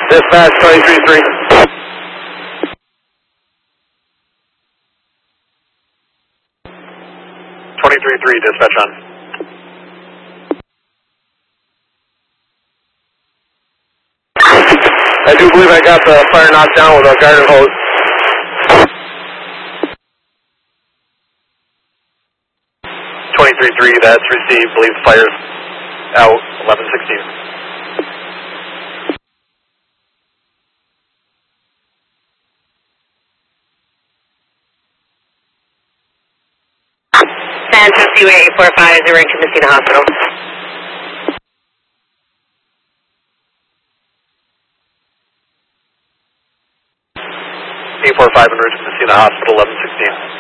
Dispatch 23-3. 23-3, dispatch on. I do believe I got the fire knocked down with a garden hose. 23-3, that's received. Believe fire's out. 1116. Santos Seaway 845 is arranged to Messina Hospital. 845 en route to Messina Hospital, 1116.